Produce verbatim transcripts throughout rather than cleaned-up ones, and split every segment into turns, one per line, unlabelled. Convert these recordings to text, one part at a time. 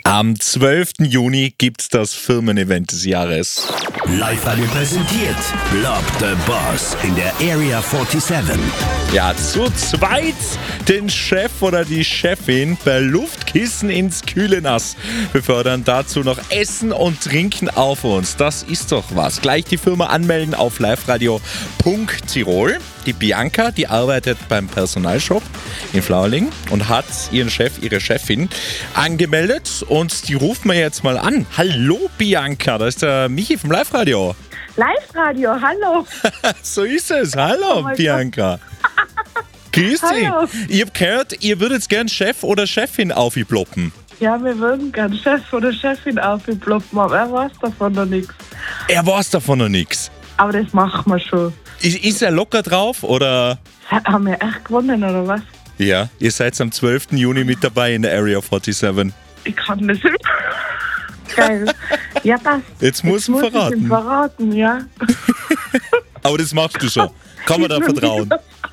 Am zwölften Juni gibt's das Firmen-Event des Jahres.
Live-Radio präsentiert Block the Boss in der Area siebenundvierzig.
Ja, zu zweit den Chef oder die Chefin per Luftkissen ins kühle Nass befördern. Dazu noch Essen und Trinken auf uns. Das ist doch was. Gleich die Firma anmelden auf liveradio punkt tirol. Die Bianca, die arbeitet beim Personalshop in Flauerling und hat ihren Chef, ihre Chefin angemeldet. Und die rufen wir jetzt mal an. Hallo Bianca, da ist der Michi vom Live-Radio.
Live-Radio, hallo.
So ist es. Hallo
Oh
Bianca. Grüß dich.
Hallo.
Ich hab gehört, ihr würdet gern Chef oder Chefin aufploppen.
Ja, wir würden gern Chef oder Chefin aufploppen, aber er weiß davon noch nichts.
Er weiß davon noch nichts.
Aber das machen wir schon.
Ist, ist er locker drauf oder?
Haben wir echt gewonnen, oder was?
Ja, ihr seid am zwölften Juni mit dabei in der Area siebenundvierzig.
Ich kann das nicht. Geil. Ja, passt.
Jetzt musst du
muss
verraten.
Ich ihm verraten, ja.
Aber das machst du schon. Kann man da vertrauen?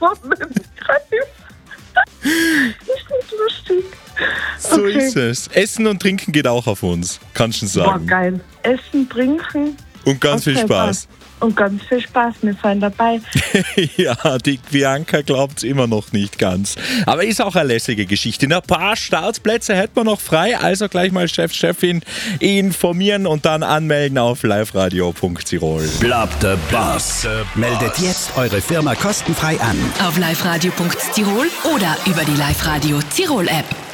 Das ist nicht lustig.
So
Okay.
ist es. Essen und Trinken geht auch auf uns, kannst du
Boah,
sagen.
geil. Essen, trinken.
Und ganz viel
Okay,
Spaß.
passt. Und ganz viel Spaß, wir sind dabei.
Ja, die Bianca glaubt's immer noch nicht ganz. Aber ist auch eine lässige Geschichte. Ein paar Startplätze hätten wir noch frei, also gleich mal Chef, Chefin informieren und dann anmelden auf liveradio punkt tirol.
Block the Boss. Meldet jetzt eure Firma kostenfrei an.
Auf liveradio punkt tirol oder über die Live-Radio Tirol-App.